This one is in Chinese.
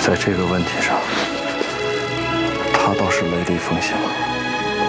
在这个问题上，他倒是雷厉风行。